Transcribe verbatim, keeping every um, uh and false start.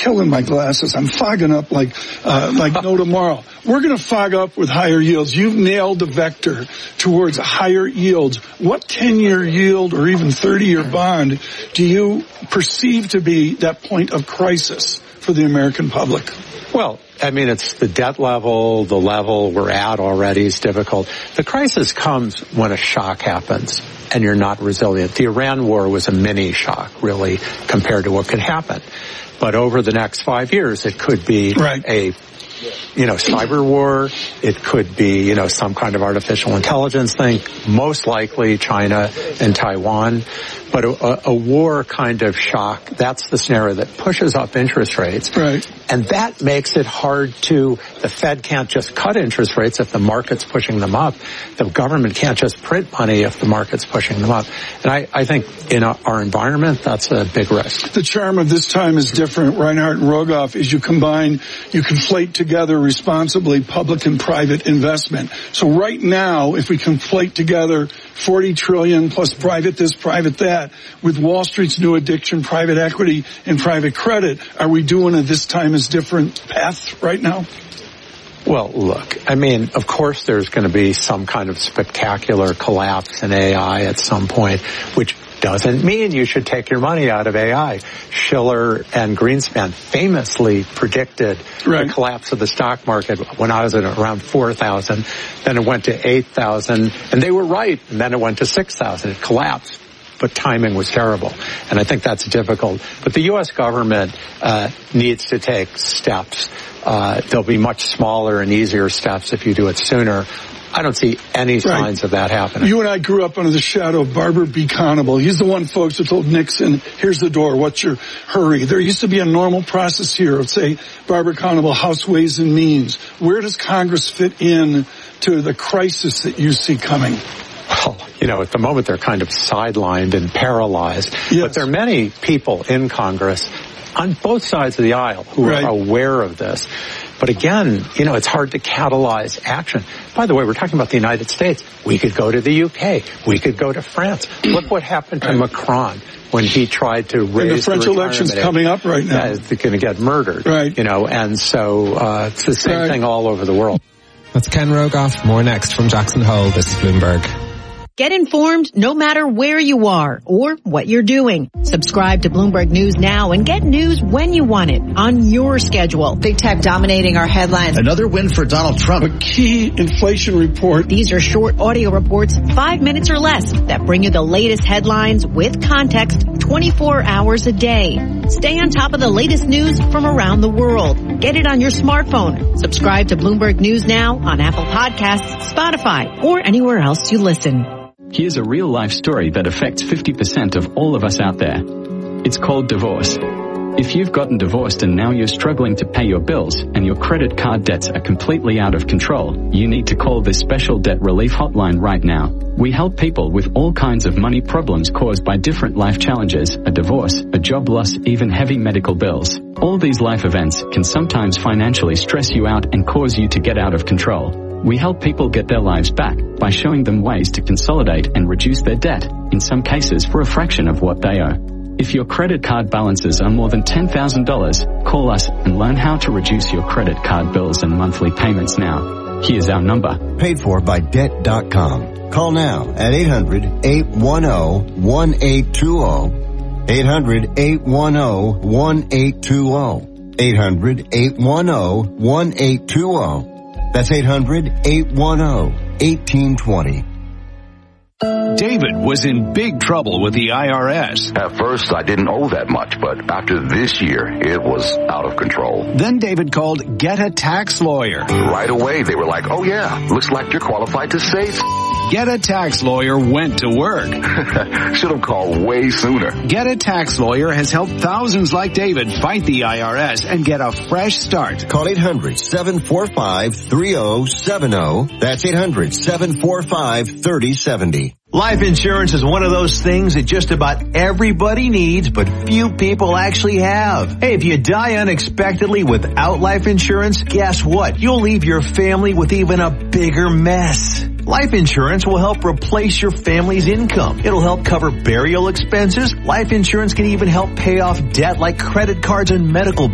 killing my glasses. I'm fogging up like uh, like no tomorrow. We're going to fog up with higher yields. You've nailed the vector towards higher yields. What ten-year yield or even thirty-year bond do you perceive to be that point of crisis for the American public? Well, I mean, it's the debt level, the level we're at already is difficult. The crisis comes when a shock happens and you're not resilient. The Iran war was a mini shock, really, compared to what could happen. But over the next five years, it could be right. a you know, cyber war. It could be, you know, some kind of artificial intelligence thing. Most likely China and Taiwan. But a, a war kind of shock, that's the scenario that pushes up interest rates. Right. And that makes it hard to, the Fed can't just cut interest rates if the market's pushing them up. The government can't just print money if the market's pushing them up. And I, I think in our environment, that's a big risk. The charm of this time is different, Reinhart and Rogoff, is you combine, you conflate together responsibly public and private investment. So right now, if we conflate together forty trillion plus private this, private that, with Wall Street's new addiction, private equity and private credit, are we doing a this time is different path right now? Well, look, I mean, of course there's going to be some kind of spectacular collapse in A I at some point, which doesn't mean you should take your money out of A I. Schiller and Greenspan famously predicted right. the collapse of the stock market when I was at around four thousand. Then it went to eight thousand, and they were right. And then it went to six thousand. It collapsed, but timing was terrible. And I think that's difficult. But the U S government uh needs to take steps. Uh There'll be much smaller and easier steps if you do it sooner. I don't see any signs right. of that happening. You and I grew up under the shadow of Barbara B. Conable. He's the one, folks, who told Nixon, here's the door, what's your hurry? There used to be a normal process here of, say, Barbara Conable, House Ways and Means. Where does Congress fit in to the crisis that you see coming? Well, you know, at the moment they're kind of sidelined and paralyzed. Yes. But there are many people in Congress on both sides of the aisle who right. are aware of this. But again, you know, it's hard to catalyze action. By the way, we're talking about the United States. We could go to the U K. We could go to France. Look what happened to Macron when he tried to raise and the French the election's coming up right now. Yeah, they're going to get murdered. Right. You know, and so uh, it's the same right. thing all over the world. That's Ken Rogoff. More next from Jackson Hole. This is Bloomberg. Get informed no matter where you are or what you're doing. Subscribe to Bloomberg News now and get news when you want it on your schedule. Big tech dominating our headlines. Another win for Donald Trump. A key inflation report. These are short audio reports, five minutes or less, that bring you the latest headlines with context twenty-four hours a day. Stay on top of the latest news from around the world. Get it on your smartphone. Subscribe to Bloomberg News now on Apple Podcasts, Spotify, or anywhere else you listen. Here's a real-life story that affects fifty percent of all of us out there. It's called divorce. If you've gotten divorced and now you're struggling to pay your bills and your credit card debts are completely out of control, you need to call this special debt relief hotline right now. We help people with all kinds of money problems caused by different life challenges, a divorce, a job loss, even heavy medical bills. All these life events can sometimes financially stress you out and cause you to get out of control. We help people get their lives back by showing them ways to consolidate and reduce their debt, in some cases for a fraction of what they owe. If your credit card balances are more than ten thousand dollars, call us and learn how to reduce your credit card bills and monthly payments now. Here's our number. Paid for by debt dot com. Call now at eight hundred, eight one zero, one eight two zero. eight hundred, eight one zero, one eight two zero. eight hundred, eight one zero, one eight two zero. That's eight hundred, eight one zero, one eight two zero. David was in big trouble with the I R S. At first, I didn't owe that much, but after this year, it was out of control. Then David called Get a Tax Lawyer. Right away, they were like, oh yeah, looks like you're qualified to save. Get a Tax Lawyer went to work. Should have called way sooner. Get a Tax Lawyer has helped thousands like David fight the I R S and get a fresh start. Call eight hundred, seven four five, three zero seven zero. That's eight hundred, seven four five, three zero seven zero. Life insurance is one of those things that just about everybody needs, but few people actually have. Hey, if you die unexpectedly without life insurance, guess what? You'll leave your family with even a bigger mess. Life insurance will help replace your family's income. It'll help cover burial expenses. Life insurance can even help pay off debt like credit cards and medical bills.